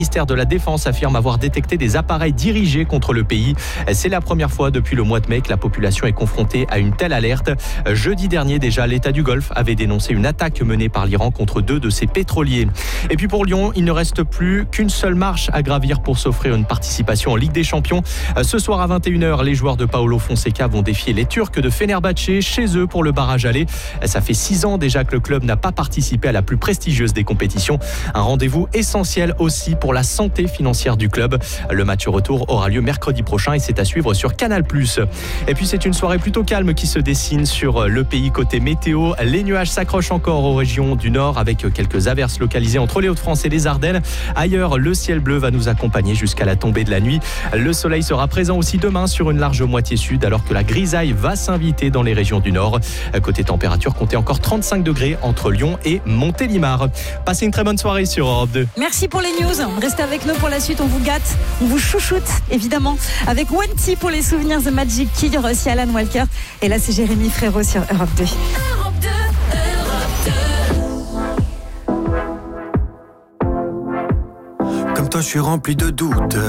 Le ministère de la Défense affirme avoir détecté des appareils dirigés contre le pays. C'est la première fois depuis le mois de mai que la population est confrontée à une telle alerte. Jeudi dernier déjà, l'État du Golfe avait dénoncé une attaque menée par l'Iran contre 2 de ses pétroliers. Et puis pour Lyon, il ne reste plus qu'une seule marche à gravir pour s'offrir une participation en Ligue des Champions. Ce soir à 21h, les joueurs de Paolo Fonseca vont défier les Turcs de Fenerbahçe chez eux pour le barrage aller. Ça fait 6 ans déjà que le club n'a pas participé à la plus prestigieuse des compétitions. Un rendez-vous essentiel aussi pour la santé financière du club. Le match retour aura lieu mercredi prochain et c'est à suivre sur Canal+. Et puis c'est une soirée plutôt calme qui se dessine sur le pays côté météo. Les nuages s'accrochent encore aux régions du nord avec quelques averses localisées entre les Hauts-de-France et les Ardennes. Ailleurs, le ciel bleu va nous accompagner jusqu'à la tombée de la nuit. Le soleil sera présent aussi demain sur une large moitié sud alors que la grisaille va s'inviter dans les régions du nord. Côté température, comptez encore 35 degrés entre Lyon et Montélimar. Passez une très bonne soirée sur Europe 2. Merci pour les news. Restez avec nous pour la suite. On vous gâte, on vous chouchoute évidemment avec Wanty pour les souvenirs The Magic Key. Il y aura aussi Alan Walker. Et là, c'est Jérémy Frérot sur Europe 2. Europe 2, Europe 2. Comme toi, je suis rempli de doutes.